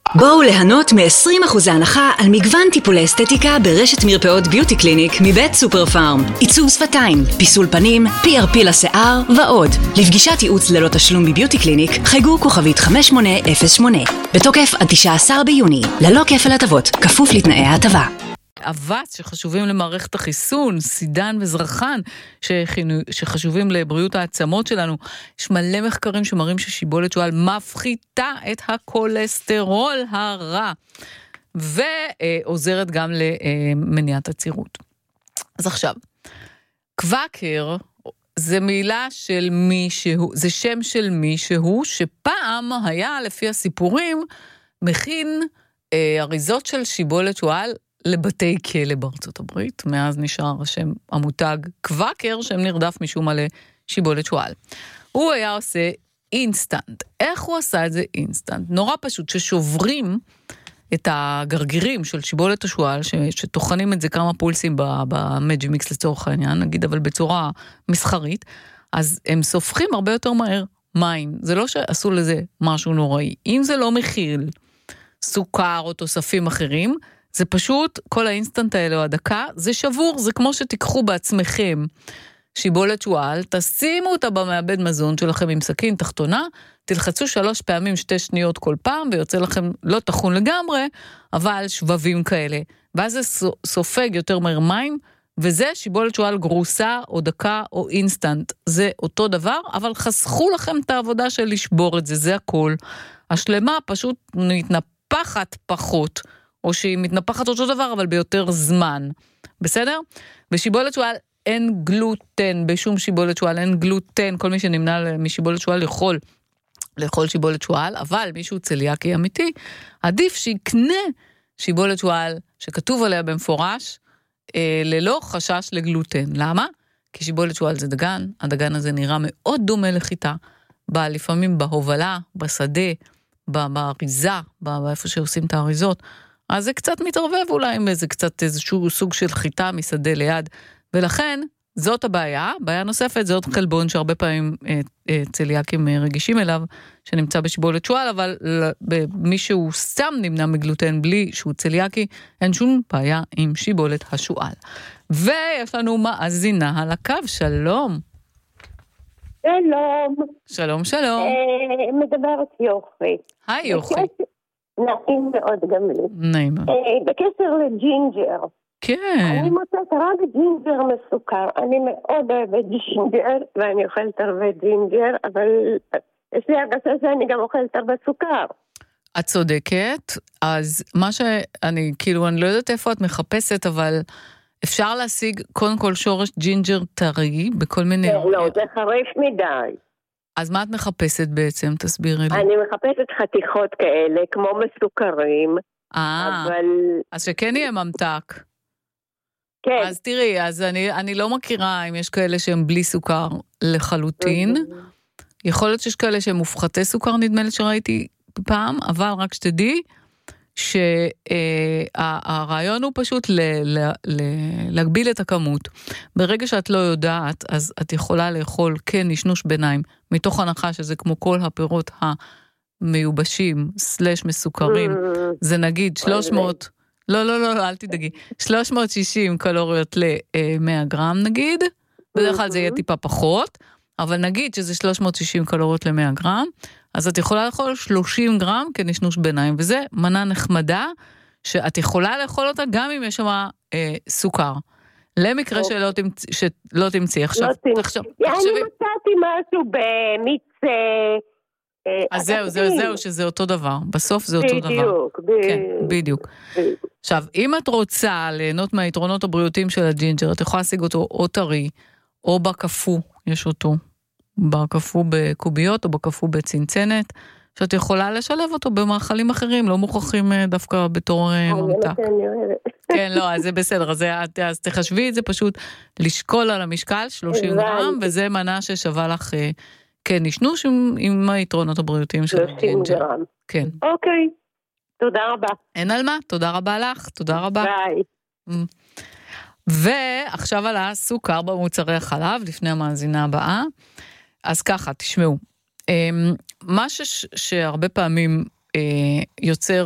בואו ליהנות מ-20% הנחה על מגוון טיפולי אסתטיקה ברשת מרפאות ביוטי קליניק מבית סופר פארם. עיצוב שפתיים, פיסול פנים, PRP לשיער ועוד. לפגישת ייעוץ ללא תשלום בביוטי קליניק, חייגו כוכבית 5808. בתוקף עד 19 ביוני, ללא כפל הטבות, כפוף לתנאי ההטבה. אבץ שחשובים למערכת החיסון, סידן וזרחן שחשובים לבריאות העצמות שלנו. יש מלא מחקרים שמראים ששיבולת שועל מפחיתה את הכולסטרול הרע, ועוזרת גם למניעת עצירות. אז עכשיו, קוואקר זה מילה של מישהו, זה שם של מישהו שפעם היה לפי הסיפורים מכין אריזות של שיבולת שועל לבתי כלא בארצות הברית, מאז נשאר השם המותג קוואקר, שם נרדף משום מלא שיבולת שועל. הוא היה עושה אינסטנט. איך הוא עשה את זה אינסטנט? נורא פשוט, ששוברים את הגרגירים של שיבולת השועל, שתוכנים את זה כמה פולסים במג'י מיקס לצורך העניין, נגיד, אבל בצורה מסחרית, אז הם סופחים הרבה יותר מהר מים. זה לא שעשו לזה משהו נוראי. אם זה לא מכיל סוכר או תוספים אחרים, זה פשוט, כל האינסטנט האלה או הדקה, זה שבור, זה כמו שתיקחו בעצמכם שיבולת שועל, תשימו אותה במעבד מזון שלכם עם סכין תחתונה, תלחצו 3 פעמים 2 שניות כל פעם, ויוצא לכם לא תחון לגמרי, אבל שבבים כאלה. ואז זה סופג יותר מהר מים, וזה שיבולת שועל גרוסה או דקה או אינסטנט. זה אותו דבר, אבל חסכו לכם את העבודה של לשבור את זה, זה הכל. השלמה פשוט מתנפחת פחות, או שהיא מתנפחת אותו דבר, אבל ביותר זמן. בסדר? בשיבולת שועל אין גלוטן, בשום שיבולת שועל אין גלוטן, כל מי שנמנע משיבולת שועל יכול לאכול שיבולת שועל, אבל מישהו צליאקי אמיתי, עדיף שיקנה שיבולת שועל, שכתוב עליה במפורש, ללא חשש לגלוטן. למה? כי שיבולת שועל זה דגן, הדגן הזה נראה מאוד דומה לחיטה, לפעמים בהובלה, בשדה, באריזה, באיפה שעושים את האריזות, אז זה קצת מתערבב אולי עם איזשהו סוג של חיטה משדה ליד, ולכן זאת הבעיה. בעיה נוספת זה עוד חלבון שהרבה פעמים צליאקים רגישים אליו, שנמצא בשיבולת שועל, אבל מי שהוא סתם נמנע מגלוטן בלי שהוא צליאקי, אין שום בעיה עם שיבולת השועל. ויש לנו מאזינה על הקו, שלום. שלום. שלום, שלום. מדברת יופי. היי יופי. נעים מאוד גם לי. נעים. בקשר לג'ינג'ר. כן. אני מוצאת רק ג'ינג'ר מסוכר. אני מאוד אוהבת ג'ינג'ר, ואני אוכלת הרבה ג'ינג'ר, אבל יש לי הרגשה שאני גם אוכלת הרבה סוכר. את צודקת, אז מה שאני, כאילו, אני לא יודעת איפה את מחפשת, אבל אפשר להשיג קודם כל שורש ג'ינג'ר טרי, בכל מיני... לא, זה חריף מדי. אז מה את מחפשת בעצם? תסבירי לי. אני מחפשת חתיכות כאלה, כמו מסוכרים, אבל... אז שכן יהיה ממתק. כן. אז תראי, אז אני לא מכירה אם יש כאלה שהם בלי סוכר לחלוטין. יכול להיות שיש כאלה שהם מופחתי סוכר, נדמה לי שראיתי פעם, אבל רק שתדעי שהרעיון הוא פשוט להגביל את הכמות. ברגע שאת לא יודעת, אז את יכולה לאכול נשנוש ביניים, מתוך הנחה שזה כמו כל הפירות המיובשים, סלש מסוכרים, זה נגיד 300, לא, אל תדאגי, 360 קלוריות ל-100 גרם נגיד, בדרך כלל זה יהיה טיפה פחות, אבל נגיד שזה 360 קלוריות ל-100 גרם, אז את יכולה לאכול 30 גרם כנשנוש ביניים, וזה מנה נחמדה, שאת יכולה לאכול אותה גם אם יש שם סוכר. למקרה שלא תמציא. עכשיו, אני מצאתי משהו במיץ... אז זהו, שזה אותו דבר. בסוף זה אותו דבר. בדיוק. כן, בדיוק. עכשיו, אם את רוצה ליהנות מהיתרונות הבריאותיים של הג'ינג'ר, את יכולה להשיג אותו או טרי, או בקפוא, יש אותו. בקפוא בקוביות או בקפוא בצנצנת, שאת יכולה לשלב אותו במאכלים אחרים, לא מוכרחים דווקא בתור ממתק. כן, לא, אז זה בסדר, אז תחשבי את זה פשוט, לשקול על המשקל 30 גרם, וזה מנה ששווה לך נשנוש עם היתרונות הבריאותיים של הג'ינג'ר. 30 גרם. כן. אוקיי, תודה רבה. אין על מה, תודה רבה לך, תודה רבה. ביי. ועכשיו על הסוכר במוצרי החלב, לפני המאזינה הבאה, אז ככה, תשמעו, מה שהרבה פעמים יוצר